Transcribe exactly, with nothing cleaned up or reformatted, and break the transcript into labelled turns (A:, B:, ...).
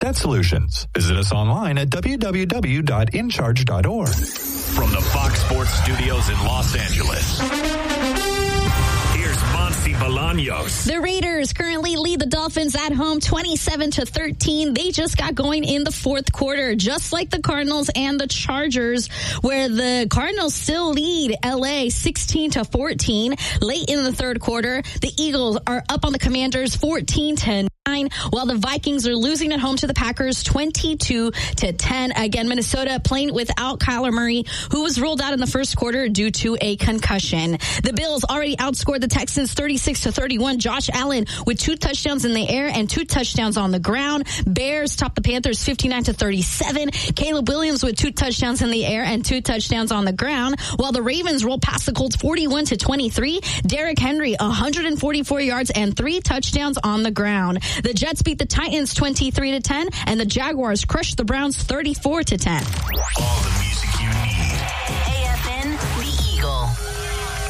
A: Debt Solutions. Visit us online at w w w dot in charge dot org.
B: From the Fox Sports Studios in Los Angeles, here's Monty Bolaños.
C: The Raiders currently lead the Dolphins at home twenty-seven to thirteen. They just got going in the fourth quarter, just like the Cardinals and the Chargers, where the Cardinals still lead L A sixteen to fourteen. Late in the third quarter, the Eagles are up on the Commanders fourteen to nine, while the Vikings are losing at home to the Packers twenty-two to ten. Again, Minnesota playing without Kyler Murray, who was ruled out in the first quarter due to a concussion. The Bills already outscored the Texans thirty-six to thirty-one. Josh Allen with two touchdowns in the air and two touchdowns on the ground. Bears top the Panthers fifty-nine to thirty-seven. Caleb Williams with two touchdowns in the air and two touchdowns on the ground, while the Ravens roll past the Colts forty-one to twenty-three. Derrick Henry one hundred forty-four yards and three touchdowns on the ground. The Jets beat the Titans twenty-three to ten, and the Jaguars crushed the Browns thirty-four to ten.
B: All the